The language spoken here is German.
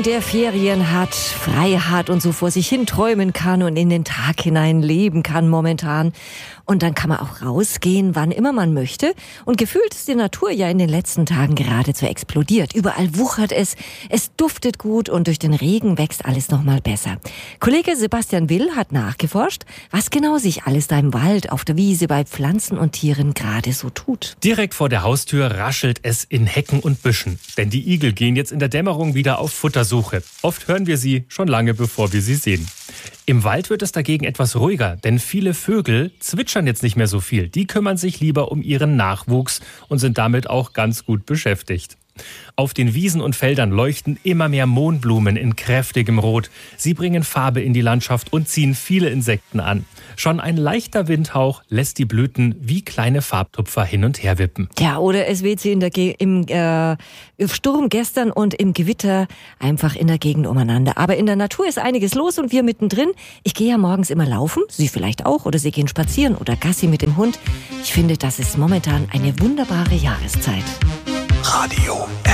Frühling, der Ferien hat, frei hat und so vor sich hin träumen kann und in den Tag hinein leben kann momentan. Und dann kann man auch rausgehen, wann immer man möchte. Und gefühlt ist die Natur ja in den letzten Tagen geradezu explodiert. Überall wuchert es duftet gut und durch den Regen wächst alles noch mal besser. Kollege Sebastian Will hat nachgeforscht, was genau sich alles da im Wald, auf der Wiese, bei Pflanzen und Tieren gerade so tut. Direkt vor der Haustür raschelt es in Hecken und Büschen. Denn die Igel gehen jetzt in der Dämmerung wieder auf Futtersuche. Oft hören wir sie schon lange, bevor wir sie sehen. Im Wald wird es dagegen etwas ruhiger, denn viele Vögel zwitschern jetzt nicht mehr so viel. Die kümmern sich lieber um ihren Nachwuchs und sind damit auch ganz gut beschäftigt. Auf den Wiesen und Feldern leuchten immer mehr Mohnblumen in kräftigem Rot. Sie bringen Farbe in die Landschaft und ziehen viele Insekten an. Schon ein leichter Windhauch lässt die Blüten wie kleine Farbtupfer hin und her wippen. Ja, oder es weht sie im Sturm gestern und im Gewitter einfach in der Gegend umeinander. Aber in der Natur ist einiges los und wir mittendrin. Ich gehe ja morgens immer laufen, Sie vielleicht auch, oder Sie gehen spazieren oder Gassi mit dem Hund. Ich finde, das ist momentan eine wunderbare Jahreszeit. Radio